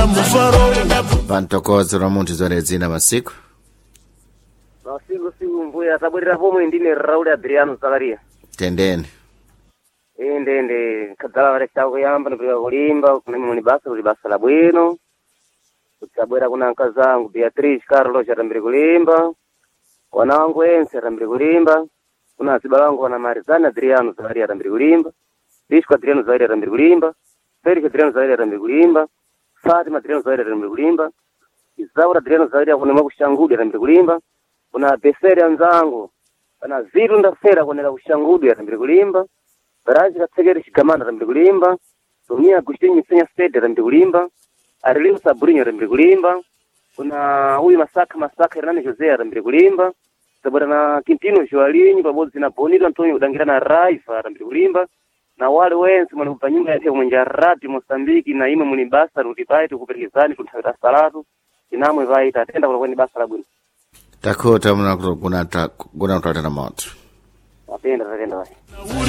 Pantokozo ra munthu zoredzina masiku. Masiku mbuya tabwerera pomwe ndine Raul Adriano Zakaria. Tendeni. Ende kadzala vale kuyamba ndipika kulimba kuna basa kuti basa la bwino. Kutabwera kuna nkazangu Beatrice Carlos atambire kulimba. Wanangu ense atambire kulimba. Kuna azibalangu wana Marizana Adriano Zakaria atambire kulimba. Disco Adriano Zakaria atambire kulimba. Felix Adriano Zakaria atambire kulimba. Fatima Adriano Zakaria atambire kulimba. Isaura Adriano Zakaria kuna makushangudi atambire kulimba. Kuna Beseri anzangu. Kana ziru ndafera kunela kushangudi atambire kulimba. Baraji katsekere shikamana atambire kulimba. Tumia Agustinho Senya State atambire kulimba. Arilio Sabrinho atambire kulimba. Kuna huyu Masaka Hernani Jose atambire kulimba. Sabora na Quintino Joalinho pabodzi na Bonito Antonio udangira na Raifa atambire kulimba. Na wale wensi mwana kupanyumba ya mwenja rati Mosambiki na ime muni basa rutipai tukuperekezani kuntavira salatu. Inamwe vai tatenda kwa kwenye basa la bwino. Takota muna kuna utatana moto. Apenda vai.